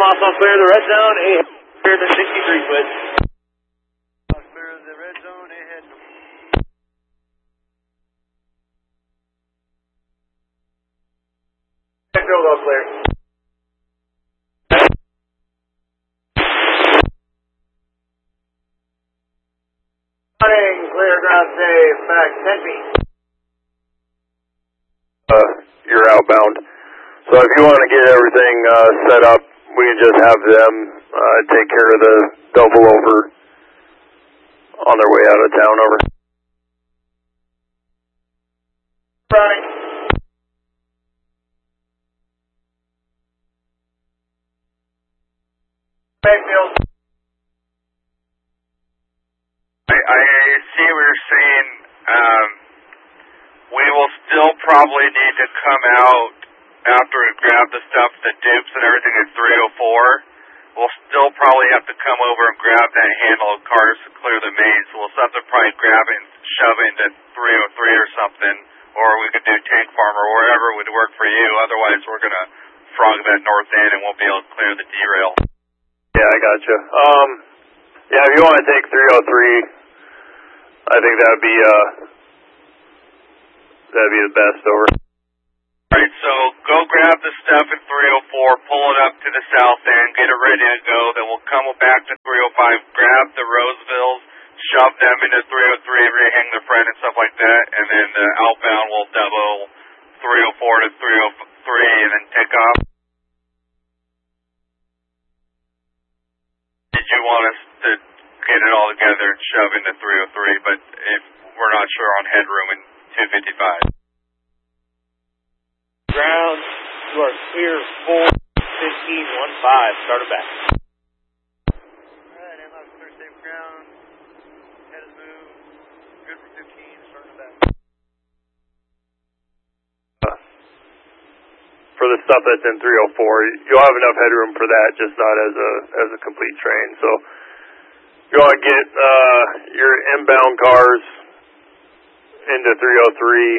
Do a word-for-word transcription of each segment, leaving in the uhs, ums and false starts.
all clear the red zone, A clear the sixty-three foot. All clear the red zone, A head. Field all clear. Running, clear ground safe, back ten feet. Uh, you're outbound. So if you want to get everything uh, set up, we can just have them uh, take care of the double over on their way out of town. Over. Running. Mayfield. I, I see what you're saying. Um, we will still probably need to come out after we grab the stuff, the dupes and everything at three oh four. We'll still probably have to come over and grab that handle of cars to clear the main. So we'll have to probably grab it and shove it into three oh three or something, or we could do Tank Farm or wherever would work for you. Otherwise, we're going to frog that north end and won't be able to clear the derail. Yeah, I gotcha. Um, yeah, if you want to take three oh three, I think that would be uh, that'd be the best. Over. Alright, so go grab the stuff at three oh four, pull it up to the south end, get it ready to go, then we'll come back to three oh five, grab the Rosevilles, shove them into three oh three, rehang the front and stuff like that, and then the outbound will double three oh four to three oh three and then take off. Did you want us to get it all together and shove into three oh three, but if we're not sure on headroom in two fifty-five. Ground, you are clear four fifteen one five, start it back. Alright, M F clear safe ground. Head is moved. Good for fifteen, starting back. Uh, for the stuff that's in three oh four, you'll have enough headroom for that, just not as a as a complete train. So you want to get uh, your inbound cars into three oh three,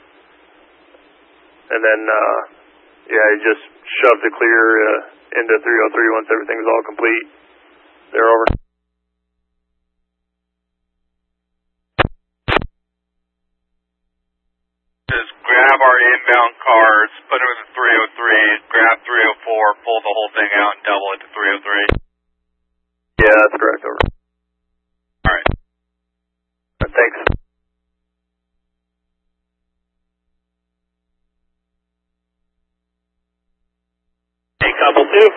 and then uh, yeah, you just shove the clear uh, into three oh three once everything's all complete. They're over. Just grab our inbound cars, put them in the three oh three, grab three oh four, pull the whole thing out and double it to three oh three. Yeah, that's correct. Over. Alright. Uh, thanks. Hey, couple two.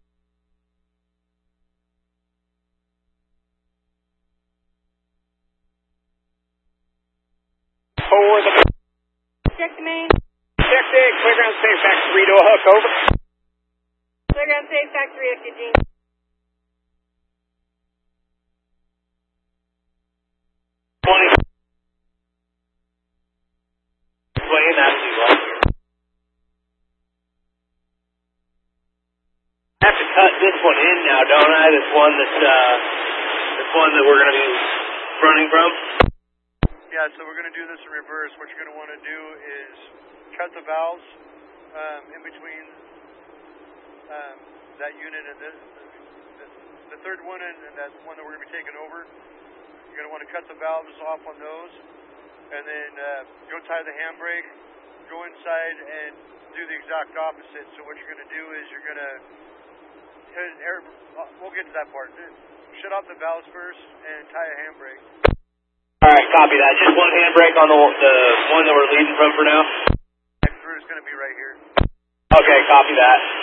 Forward the... Check the main. Check the clear ground safe, back three to a hook, over. Clear ground safe, factory F fifteen. twenty. Playing that as well here. I have to cut this one in now, don't I? This one that's, uh, this one that we're going to be running from? Yeah, so we're going to do this in reverse. What you're going to want to do is cut the valves um, in between um, that unit and this, the, the third one and, and that one that we're going to be taking over. You're going to want to cut the valves off on those, and then uh, go tie the handbrake, go inside and do the exact opposite. So what you're going to do is you're going to hit an air, we'll get to that part. Shut off the valves first and tie a handbrake. Alright, copy that. Just one handbrake on the, the one that we're leading from for now? Next route is going to be right here. Okay, copy that.